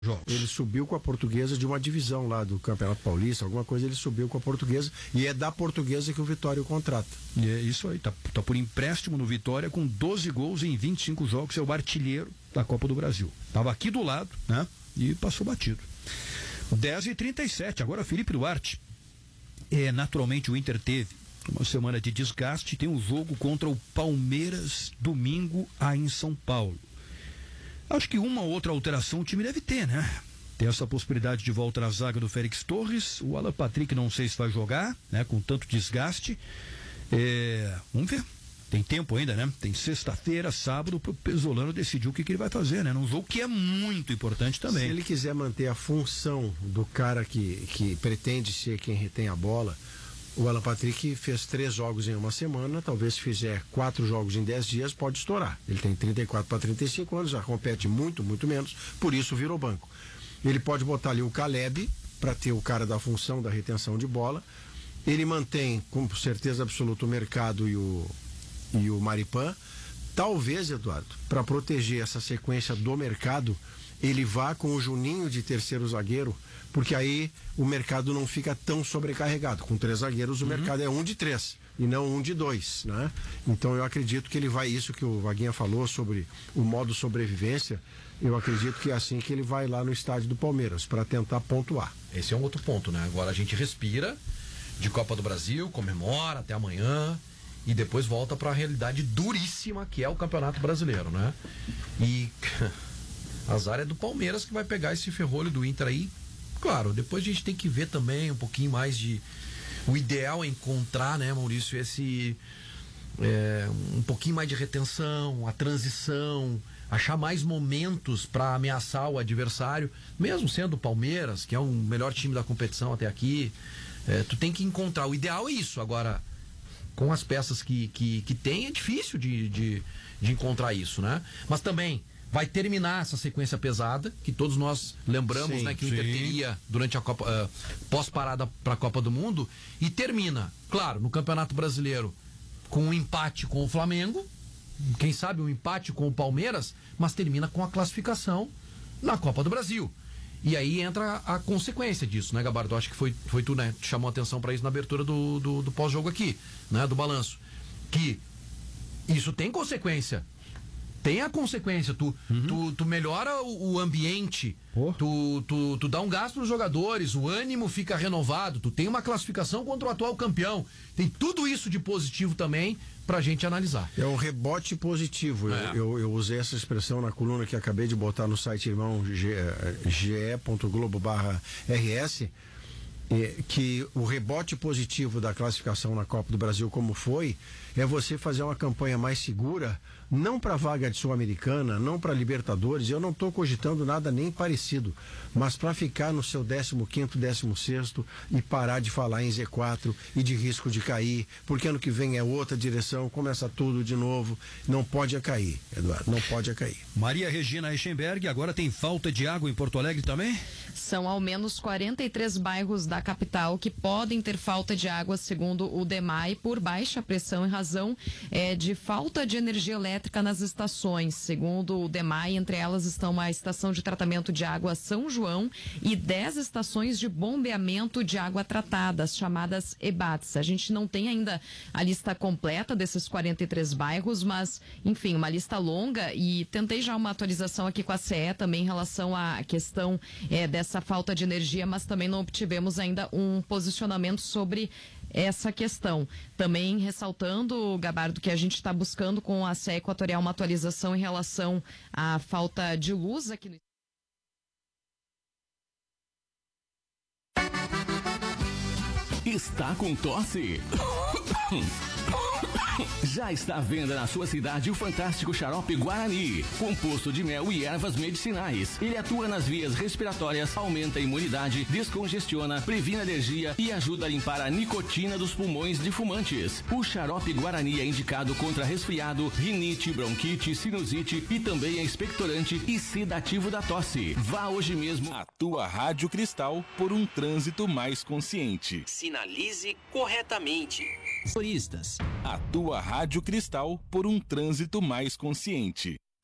jogos. Ele subiu com a Portuguesa de uma divisão lá do Campeonato Paulista, alguma coisa ele subiu com a Portuguesa, e é da Portuguesa que o Vitória o contrata. E é isso aí, tá por empréstimo no Vitória com 12 gols em 25 jogos, é o artilheiro da Copa do Brasil. Tava aqui do lado, né? E passou batido. 10h37, agora Felipe Duarte. Naturalmente o Inter teve uma semana de desgaste, tem um jogo contra o Palmeiras domingo aí em São Paulo. Acho que uma ou outra alteração o time deve ter, né? Tem essa possibilidade de volta na zaga do Félix Torres, o Alan Patrick não sei se vai jogar, né? Com tanto desgaste. Vamos ver. Tem tempo ainda, né? Tem sexta-feira, sábado, pro Pesolano decidir o que ele vai fazer, né? Num jogo que é muito importante também. Se ele quiser manter a função do cara que pretende ser quem retém a bola, o Alan Patrick fez 3 jogos em uma semana, talvez se fizer 4 jogos em 10 dias, pode estourar. Ele tem 34 para 35 anos, já compete muito, muito menos, por isso virou banco. Ele pode botar ali o Caleb, para ter o cara da função da retenção de bola. Ele mantém, com certeza absoluta, o Mercado e o Maripan. Talvez, Eduardo, para proteger essa sequência do Mercado, ele vá com o Juninho de terceiro zagueiro, porque aí o Mercado não fica tão sobrecarregado. Com 3 zagueiros, o Mercado é 1 de 3 e não 1 de 2, né? Então eu acredito que ele vai, isso que o Vaguinha falou sobre o modo sobrevivência, eu acredito que é assim que ele vai lá no estádio do Palmeiras, para tentar pontuar. Esse é um outro ponto, né? Agora a gente respira de Copa do Brasil, comemora até amanhã e depois volta para a realidade duríssima que é o Campeonato Brasileiro, né? E azar é do Palmeiras que vai pegar esse ferrolho do Inter aí. Claro, depois a gente tem que ver também um pouquinho mais de... O ideal é encontrar, né, Maurício, esse... um pouquinho mais de retenção, a transição, achar mais momentos para ameaçar o adversário, mesmo sendo o Palmeiras, que é o melhor time da competição até aqui. Tu tem que encontrar, o ideal é isso. Agora, com as peças que tem, é difícil de encontrar isso, né? Mas também vai terminar essa sequência pesada, que todos nós lembramos, sim, né, que o Inter teria durante a Copa, pós-parada para a Copa do Mundo, e termina, claro, no Campeonato Brasileiro com um empate com o Flamengo, quem sabe um empate com o Palmeiras, mas termina com a classificação na Copa do Brasil. E aí entra a consequência disso, né, Gabardo? Acho que foi tu, né, que chamou a atenção para isso na abertura do pós-jogo aqui, né, do balanço. Que isso tem consequência. Tem a consequência, tu melhora o ambiente, tu dá um gasto nos jogadores, o ânimo fica renovado, tu tem uma classificação contra o atual campeão. Tem tudo isso de positivo também pra gente analisar. É um rebote positivo. Eu usei essa expressão na coluna que acabei de botar no site irmão ge.globo/rs, que o rebote positivo da classificação na Copa do Brasil, como foi, é você fazer uma campanha mais segura, não para vaga de Sul-Americana, não para Libertadores. Eu não estou cogitando nada nem parecido, mas para ficar no seu 15º, 16º e parar de falar em Z4 e de risco de cair, porque ano que vem é outra direção, começa tudo de novo. Não pode cair, Eduardo, não pode cair. Maria Regina Eichenberg, agora tem falta de água em Porto Alegre também? São ao menos 43 bairros da capital que podem ter falta de água, segundo o DEMAI, por baixa pressão em razão de falta de energia elétrica nas estações. Segundo o DEMAI, entre elas estão a estação de tratamento de água São João e 10 estações de bombeamento de água tratada, as chamadas EBATs. A gente não tem ainda a lista completa desses 43 bairros, mas, enfim, uma lista longa, e tentei já uma atualização aqui com a CE também em relação à questão dessa falta de energia, mas também não obtivemos ainda um posicionamento sobre essa questão. Também ressaltando, Gabardo, que a gente está buscando com a CE Equatorial uma atualização em relação à falta de luz aqui no... Está com tosse? Já está à venda na sua cidade o fantástico xarope Guarani, composto de mel e ervas medicinais. Ele atua nas vias respiratórias, aumenta a imunidade, descongestiona, previne alergia e ajuda a limpar a nicotina dos pulmões de fumantes. O xarope Guarani é indicado contra resfriado, rinite, bronquite, sinusite e também é expectorante e sedativo da tosse. Vá hoje mesmo. A tua Rádio Cristal por um trânsito mais consciente. Sinalize corretamente. A tua Rádio Cristal por um trânsito mais consciente.